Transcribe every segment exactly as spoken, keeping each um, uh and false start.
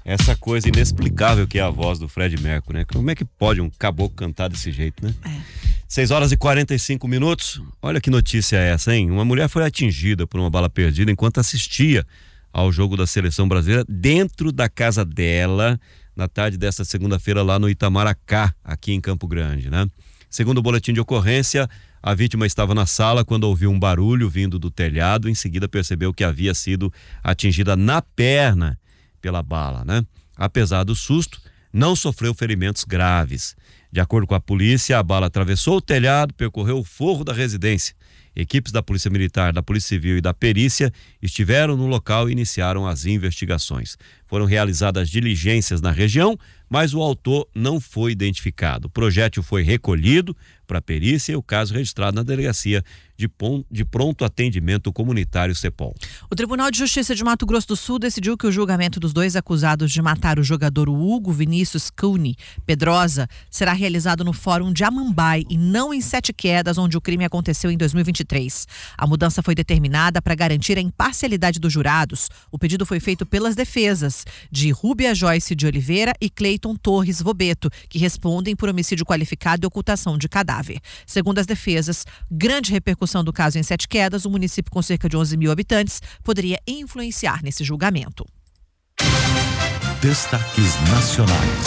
essa coisa inexplicável que é a voz do Fred Mercury, né? Como é que pode um caboclo cantar desse jeito, né? É. seis horas e quarenta e cinco minutos. Olha que notícia é essa, hein? Uma mulher foi atingida por uma bala perdida enquanto assistia ao jogo da seleção brasileira dentro da casa dela na tarde desta segunda-feira lá no Itamaracá, aqui em Campo Grande, né? Segundo o boletim de ocorrência, a vítima estava na sala quando ouviu um barulho vindo do telhado. Em seguida percebeu que havia sido atingida na perna pela bala, né? Apesar do susto, não sofreu ferimentos graves. De acordo com a polícia, a bala atravessou o telhado, percorreu o forro da residência. Equipes da Polícia Militar, da Polícia Civil e da Perícia estiveram no local e iniciaram as investigações. Foram realizadas diligências na região, mas o autor não foi identificado. O projétil foi recolhido para a perícia e o caso registrado na delegacia de, pon- de pronto atendimento comunitário CEPOL. O Tribunal de Justiça de Mato Grosso do Sul decidiu que o julgamento dos dois acusados de matar o jogador Hugo Vinícius Cune Pedrosa será realizado no Fórum de Amambai e não em Sete Quedas, onde o crime aconteceu em dois mil e vinte e três. A mudança foi determinada para garantir a imparcialidade dos jurados. O pedido foi feito pelas defesas de Rúbia Joyce de Oliveira e Cleiton Torres Vobeto, que respondem por homicídio qualificado e ocultação de cadáver. Segundo as defesas, grande repercussão do caso em Sete Quedas, o município com cerca de onze mil habitantes poderia influenciar nesse julgamento. Destaques nacionais.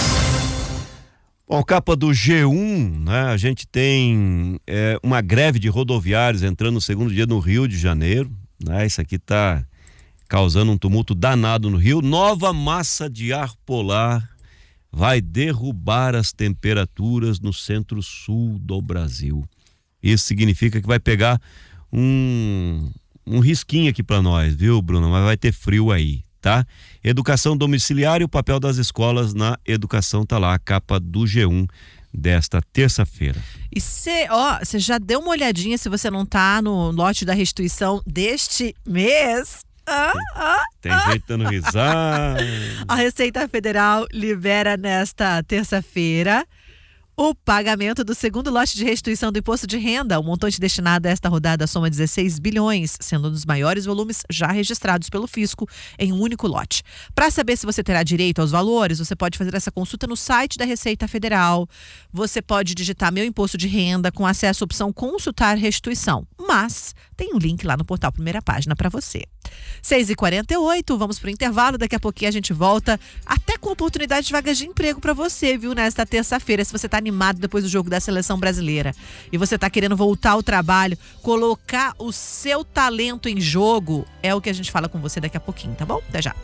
Bom, capa do G um, né? A gente tem é, uma greve de rodoviários entrando no segundo dia no Rio de Janeiro, né? Isso aqui está causando um tumulto danado no Rio. Nova massa de ar polar vai derrubar as temperaturas no centro-sul do Brasil. Isso significa que vai pegar um, um risquinho aqui para nós, viu, Bruno? Mas vai ter frio aí, tá? Educação domiciliar e o papel das escolas na educação, tá lá, a capa do G um desta terça-feira. E você, ó, você já deu uma olhadinha se você não tá no lote da restituição deste mês? Ah, ah, Tem ah. gente dando risada. A Receita Federal libera nesta terça-feira o pagamento do segundo lote de restituição do imposto de renda. O montante destinado a esta rodada soma dezesseis bilhões, sendo um dos maiores volumes já registrados pelo fisco em um único lote. Para saber se você terá direito aos valores, você pode fazer essa consulta no site da Receita Federal. Você pode digitar Meu Imposto de Renda com acesso à opção Consultar Restituição. Mas tem um link lá no portal Primeira Página para você. seis e quarenta e oito, vamos para o intervalo. Daqui a pouquinho a gente volta até com oportunidade de vagas de emprego para você, viu? Nesta terça-feira, se você está animado depois do jogo da seleção brasileira e você está querendo voltar ao trabalho, colocar o seu talento em jogo, é o que a gente fala com você daqui a pouquinho, tá bom? Até já.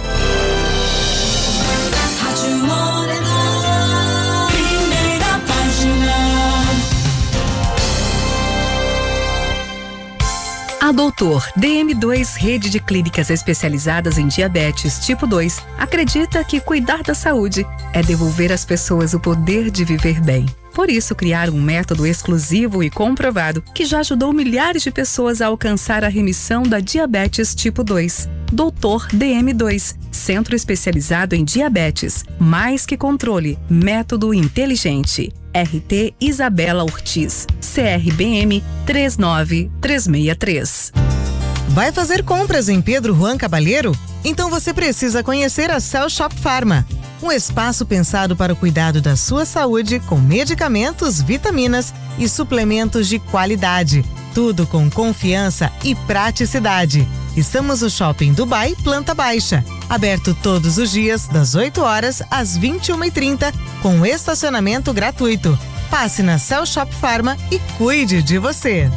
A Doutor D M dois, rede de clínicas especializadas em diabetes tipo dois, acredita que cuidar da saúde é devolver às pessoas o poder de viver bem. Por isso, criaram um método exclusivo e comprovado que já ajudou milhares de pessoas a alcançar a remissão da diabetes tipo dois. Doutor D M dois, centro especializado em diabetes, mais que controle, método inteligente. R T Isabela Ortiz, C R B M três nove três seis três. Vai fazer compras em Pedro Juan Cabalheiro? Então você precisa conhecer a Cell Shop Pharma, um espaço pensado para o cuidado da sua saúde com medicamentos, vitaminas e suplementos de qualidade. Tudo com confiança e praticidade. Estamos no Shopping Dubai, Planta Baixa. Aberto todos os dias, das oito horas às vinte e uma e trinta, com estacionamento gratuito. Passe na Cell Shop Pharma e cuide de você.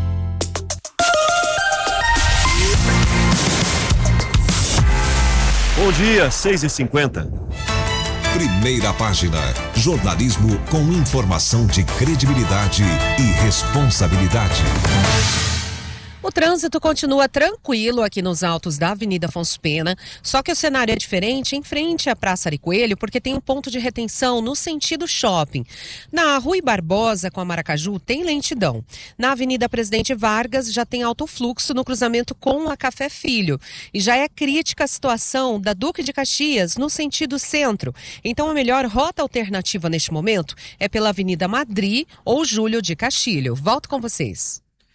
Bom dia, seis e cinquenta. Primeira Página. Jornalismo com informação de credibilidade e responsabilidade. O trânsito continua tranquilo aqui nos altos da Avenida Afonso Pena, só que o cenário é diferente em frente à Praça Ari Coelho, porque tem um ponto de retenção no sentido shopping. Na Rui Barbosa com a Maracaju tem lentidão. Na Avenida Presidente Vargas já tem alto fluxo no cruzamento com a Café Filho. E já é crítica a situação da Duque de Caxias no sentido centro. Então a melhor rota alternativa neste momento é pela Avenida Madri ou Júlio de Castilho. Volto com vocês.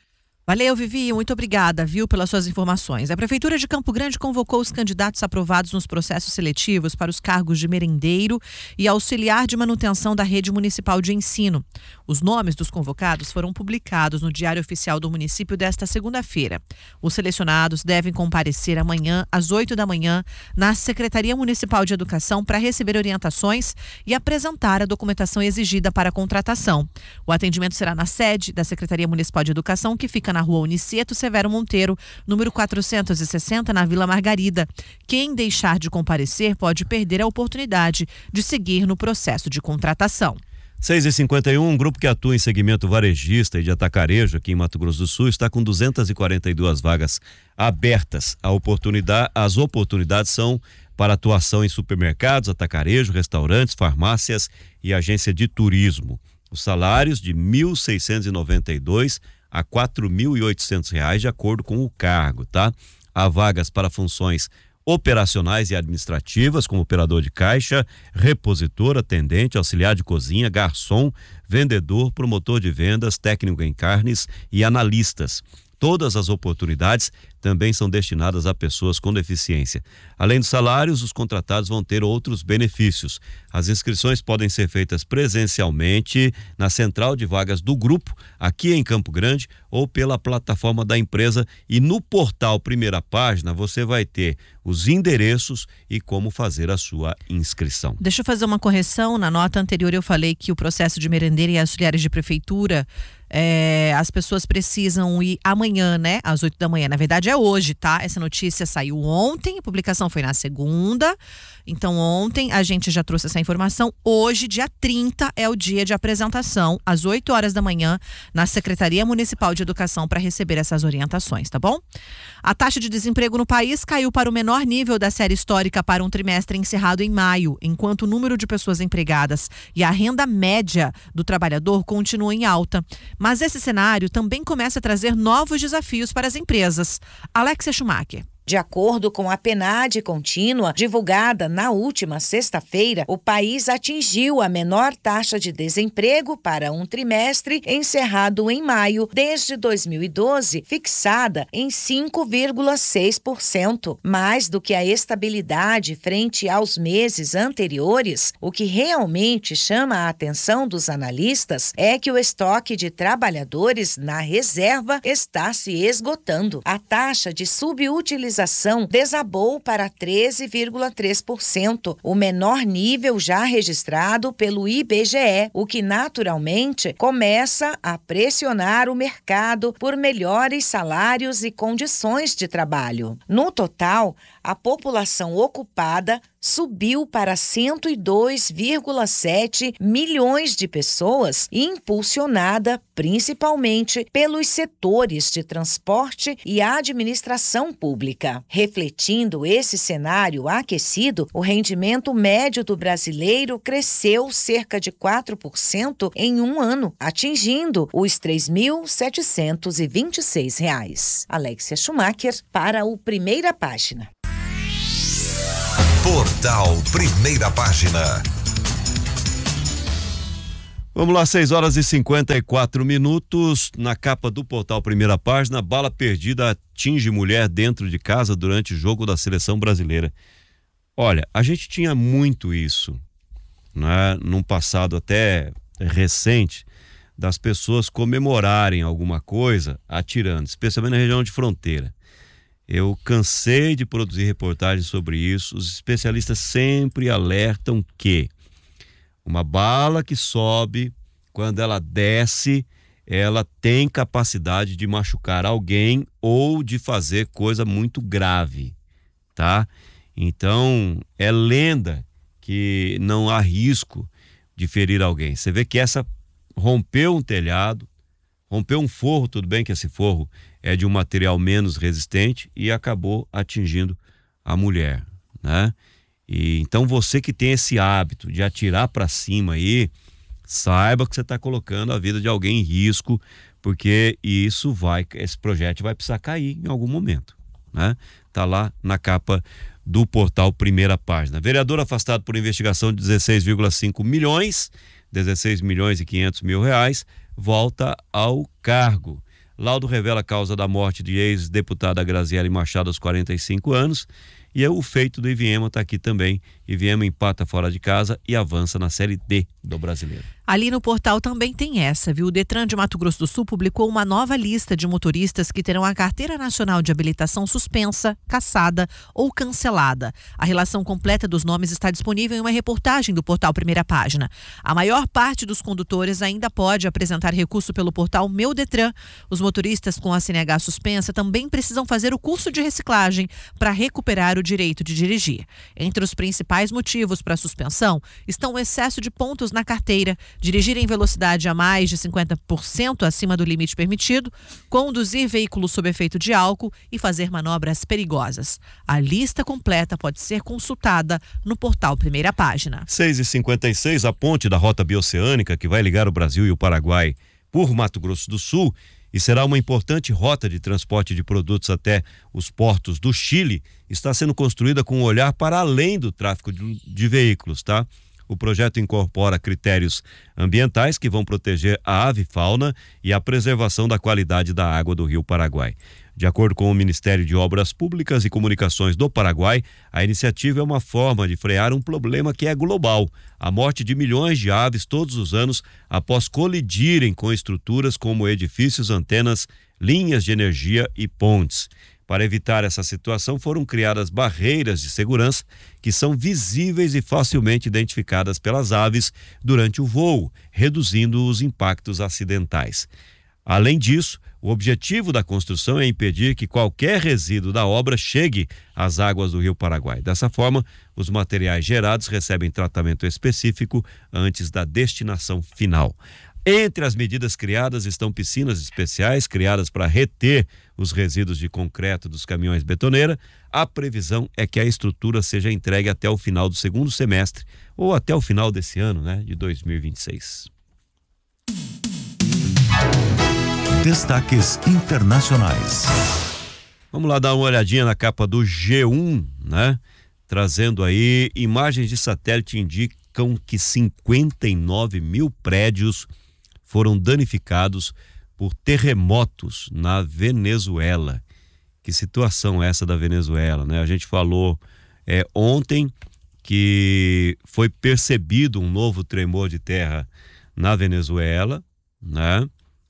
Valeu, Vivi, muito obrigada, viu, pelas suas informações. A Prefeitura de Campo Grande convocou os candidatos aprovados nos processos seletivos para os cargos de merendeiro e auxiliar de manutenção da rede municipal de ensino. Os nomes dos convocados foram publicados no Diário Oficial do município desta segunda-feira. Os selecionados devem comparecer amanhã, às oito da manhã, na Secretaria Municipal de Educação para receber orientações e apresentar a documentação exigida para a contratação. O atendimento será na sede da Secretaria Municipal de Educação, que fica na Rua Uniceto Severo Monteiro, número quatrocentos e sessenta, na Vila Margarida. Quem deixar de comparecer pode perder a oportunidade de seguir no processo de contratação. seis e cinquenta e um, um grupo que atua em segmento varejista e de atacarejo aqui em Mato Grosso do Sul está com duzentas e quarenta e duas vagas abertas. A oportunidade, as oportunidades são para atuação em supermercados, atacarejo, restaurantes, farmácias e agência de turismo. Os salários de mil seiscentos e noventa e dois a quatro mil e oitocentos reais, de acordo com o cargo, tá? Há vagas para funções operacionais e administrativas, como operador de caixa, repositor, atendente, auxiliar de cozinha, garçom, vendedor, promotor de vendas, técnico em carnes e analistas. Todas as oportunidades também são destinadas a pessoas com deficiência. Além dos salários, os contratados vão ter outros benefícios. As inscrições podem ser feitas presencialmente na central de vagas do grupo, aqui em Campo Grande, ou pela plataforma da empresa. E no portal Primeira Página você vai ter os endereços e como fazer a sua inscrição. Deixa eu fazer uma correção. Na nota anterior eu falei que o processo de merendeira e auxiliares de prefeitura, É, as pessoas precisam ir amanhã, né? Às oito da manhã. Na verdade é hoje, tá? Essa notícia saiu ontem, a publicação foi na segunda. Então ontem a gente já trouxe essa informação. Hoje, dia trinta, é o dia de apresentação, às oito horas da manhã, na Secretaria Municipal de Educação para receber essas orientações, tá bom? A taxa de desemprego no país caiu para o menor nível da série histórica para um trimestre encerrado em maio, enquanto o número de pessoas empregadas e a renda média do trabalhador continuam em alta. Mas esse cenário também começa a trazer novos desafios para as empresas. Alexia Schumacher. De acordo com a PNAD contínua, divulgada na última sexta-feira, o país atingiu a menor taxa de desemprego para um trimestre encerrado em maio desde dois mil e doze, fixada em cinco vírgula seis por cento, mais do que a estabilidade frente aos meses anteriores. O que realmente chama a atenção dos analistas é que o estoque de trabalhadores na reserva está se esgotando. A taxa de subutilização desabou para treze vírgula três por cento, o menor nível já registrado pelo I B G E, o que naturalmente começa a pressionar o mercado por melhores salários e condições de trabalho. No total, a população ocupada subiu para cento e dois vírgula sete milhões de pessoas, impulsionada principalmente pelos setores de transporte e administração pública. Refletindo esse cenário aquecido, o rendimento médio do brasileiro cresceu cerca de quatro por cento em um ano, atingindo os três mil setecentos e vinte e seis reais. Alexia Schumacher para o Primeira Página. Portal Primeira Página. Vamos lá, seis horas e cinquenta e quatro minutos. Na capa do Portal Primeira Página, bala perdida atinge mulher dentro de casa durante o jogo da seleção brasileira. Olha, a gente tinha muito isso, né, num passado até recente, das pessoas comemorarem alguma coisa atirando, especialmente na região de fronteira. Eu cansei de produzir reportagens sobre isso. Os especialistas sempre alertam que uma bala que sobe, quando ela desce, ela tem capacidade de machucar alguém ou de fazer coisa muito grave, tá? Então, é lenda que não há risco de ferir alguém. Você vê que essa rompeu um telhado, rompeu um forro, tudo bem que esse forro é de um material menos resistente, e acabou atingindo a mulher, né? E então você que tem esse hábito de atirar para cima aí, saiba que você está colocando a vida de alguém em risco, porque isso vai, esse projétil vai precisar cair em algum momento, né? Tá lá na capa do Portal Primeira Página. Vereador afastado por investigação de dezesseis vírgula cinco milhões, dezesseis milhões e quinhentos mil reais, volta ao cargo. Laudo revela a causa da morte de ex-deputada Graziele Machado aos quarenta e cinco anos. E é o feito do Iviema está aqui também. Iviema empata fora de casa e avança na Série D do Brasileiro. Ali no portal também tem essa, viu? O Detran de Mato Grosso do Sul publicou uma nova lista de motoristas que terão a Carteira Nacional de Habilitação suspensa, cassada ou cancelada. A relação completa dos nomes está disponível em uma reportagem do portal Primeira Página. A maior parte dos condutores ainda pode apresentar recurso pelo portal Meu Detran. Os motoristas com a C N H suspensa também precisam fazer o curso de reciclagem para recuperar o direito de dirigir. Entre os principais motivos para a suspensão estão o excesso de pontos na carteira, dirigir em velocidade a mais de cinquenta por cento acima do limite permitido, conduzir veículos sob efeito de álcool e fazer manobras perigosas. A lista completa pode ser consultada no portal Primeira Página. seis e cinquenta e seis, a ponte da Rota Bioceânica, que vai ligar o Brasil e o Paraguai por Mato Grosso do Sul, e será uma importante rota de transporte de produtos até os portos do Chile, está sendo construída com um olhar para além do tráfego de, de veículos, tá? O projeto incorpora critérios ambientais que vão proteger a avifauna e a preservação da qualidade da água do Rio Paraguai. De acordo com o Ministério de Obras Públicas e Comunicações do Paraguai, a iniciativa é uma forma de frear um problema que é global: a morte de milhões de aves todos os anos após colidirem com estruturas como edifícios, antenas, linhas de energia e pontes. Para evitar essa situação, foram criadas barreiras de segurança que são visíveis e facilmente identificadas pelas aves durante o voo, reduzindo os impactos acidentais. Além disso, o objetivo da construção é impedir que qualquer resíduo da obra chegue às águas do Rio Paraguai. Dessa forma, os materiais gerados recebem tratamento específico antes da destinação final. Entre as medidas criadas estão piscinas especiais criadas para reter os resíduos de concreto dos caminhões betoneira. A previsão é que a estrutura seja entregue até o final do segundo semestre ou até o final desse ano, né, de dois mil e vinte e seis. Destaques internacionais. Vamos lá dar uma olhadinha na capa do G um, né? Trazendo aí imagens de satélite indicam que cinquenta e nove mil prédios foram danificados por terremotos na Venezuela. Que situação é essa da Venezuela, né? A gente falou é, ontem que foi percebido um novo tremor de terra na Venezuela, né?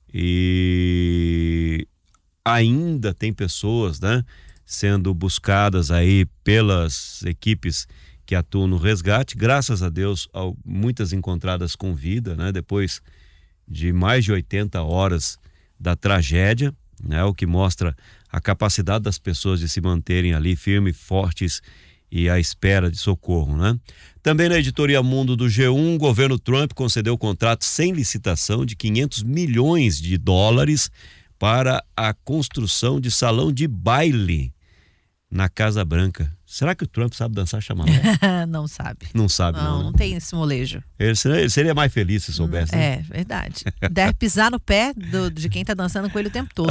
E ainda tem pessoas, né, sendo buscadas aí pelas equipes que atuam no resgate. Graças a Deus, muitas encontradas com vida, né, depois de mais de oitenta horas da tragédia, né, o que mostra a capacidade das pessoas de se manterem ali firmes, fortes e à espera de socorro, né? Também na editoria Mundo do G um, o governo Trump concedeu contrato sem licitação de quinhentos milhões de dólares para a construção de salão de baile na Casa Branca. Será que o Trump sabe dançar chamamé? Não sabe. Não sabe, não. Não, Não, não tem esse molejo. Ele seria, ele seria mais feliz se soubesse, né? É, verdade. Deve pisar no pé do, de quem tá dançando com ele o tempo todo.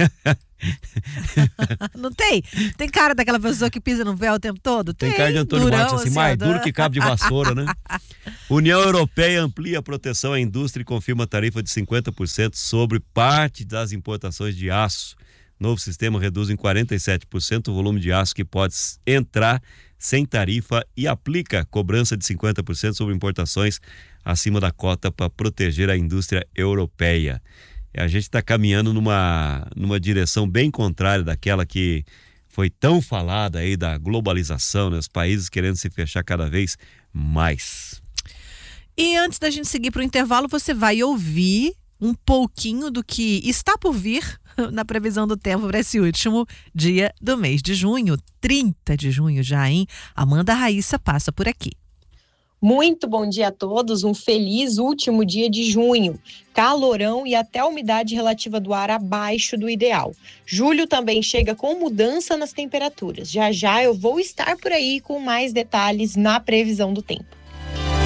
Não tem? Tem cara daquela pessoa que pisa no pé o tempo todo? Tem, tem cara de Antônio durão, Marcos, assim, mais adora. duro que cabo de vassoura, né? União Europeia amplia a proteção à indústria e confirma tarifa de cinquenta por cento sobre parte das importações de aço. Novo sistema reduz em quarenta e sete por cento o volume de aço que pode entrar sem tarifa e aplica cobrança de cinquenta por cento sobre importações acima da cota para proteger a indústria europeia. E a gente está caminhando numa, numa direção bem contrária daquela que foi tão falada aí da globalização, né? Os países querendo se fechar cada vez mais. E antes da gente seguir para o intervalo, você vai ouvir um pouquinho do que está por vir na previsão do tempo para esse último dia do mês de junho, trinta de junho já, hein? Amanda Raíssa passa por aqui. Muito bom dia a todos, um feliz último dia de junho. Calorão e até a umidade relativa do ar abaixo do ideal. Julho também chega com mudança nas temperaturas. Já já eu vou estar por aí com mais detalhes na previsão do tempo.